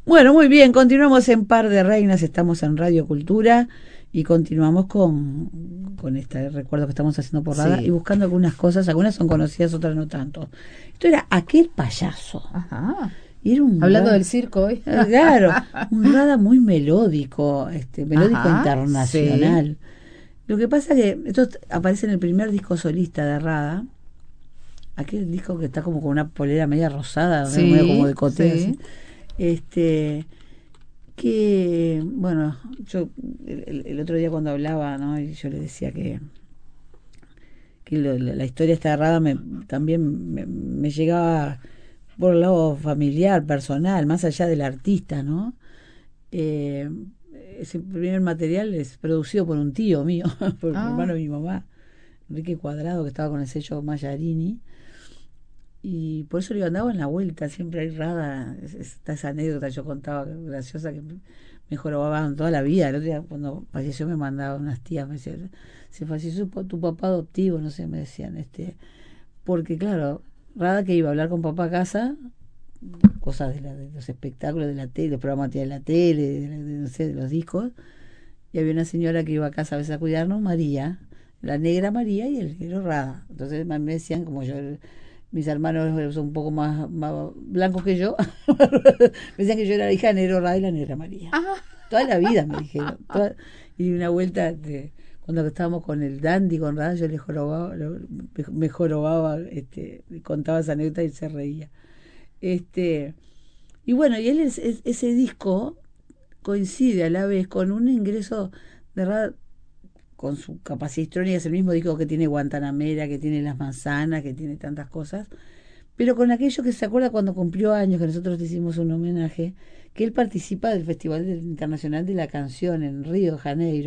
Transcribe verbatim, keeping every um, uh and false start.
Bueno, muy bien, continuamos en Par de Reinas, estamos en Radio Cultura y continuamos con, con este recuerdo que estamos haciendo por Rada Sí. y buscando algunas cosas, algunas son conocidas, otras no tanto. Esto era Aquel payaso. Ajá. Y era un Hablando rada, del circo hoy. claro, un rada muy melódico, este, melódico Ajá, sí. internacional. Lo que pasa es que esto aparece en el primer disco solista de Rada, aquel disco que está como con una polera media rosada, medio como de Sí, coté así. sí. Este, que, bueno, yo el, el otro día cuando hablaba, ¿no? Y yo le decía que, que lo, la, la historia está errada, me, también me, me llegaba por el lado familiar, personal, más allá del artista, ¿no? Eh, ese primer material es producido por un tío mío, por el hermano Ah, de mi mamá, Enrique Cuadrado, que estaba con el sello Mallarini. Y por eso le andaba en la vuelta, siempre hay rada, está esa anécdota yo contaba graciosa que me jorobaban toda la vida. El otro día cuando falleció me mandaba unas tías, me decían, se falleció tu papá adoptivo, no sé, me decían, este, porque claro, Rada que iba a hablar con papá a casa, cosas de, la, de los espectáculos de la tele, los programas de la tele, de, de, no sé, de los discos, y había una señora que iba a casa a veces a cuidarnos, María, la negra María y el negro Rada. Entonces me decían, como yo, mis hermanos son un poco más, más blancos que yo, me decían que yo era la hija de negro Rada y la negra María. ah, Toda la vida me dijeron. Toda, y una vuelta, de, cuando estábamos con el dandy, con Rada, yo le jorobaba, lo, me jorobaba, este, contaba esa anécdota y se reía. Este, y bueno, y él es, es, ese disco coincide a la vez con un ingreso de Rada con su capacidad histrónica, es el mismo disco que tiene Guantanamera, que tiene Las Manzanas, que tiene tantas cosas, pero con aquello que se acuerda cuando cumplió años, que nosotros le hicimos un homenaje, que él participa del Festival Internacional de la Canción en Río de Janeiro.